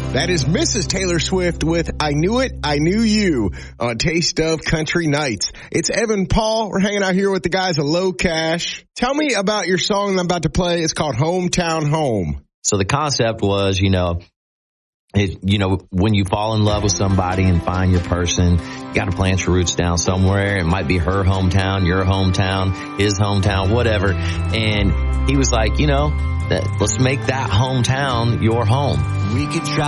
That is Mrs. Taylor Swift with I Knew It, I Knew You on Taste of Country Nights. It's Evan Paul. We're hanging out here with the guys at Low Cash. Tell me about your song I'm about to play. It's called Hometown Home. So the concept was, when you fall in love with somebody and find your person, you got to plant your roots down somewhere. It might be her hometown, your hometown, his hometown, whatever. And he was like, let's make that hometown your home. We could try